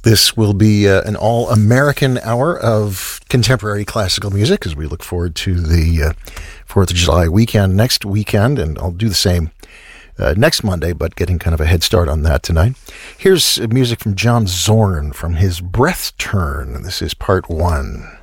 This will be an all-American hour of contemporary classical music as we look forward to the 4th of July weekend next weekend, and I'll do the same next Monday, but getting kind of a head start on that tonight. Here's music from John Zorn from his Breath Turn, and this is part 1.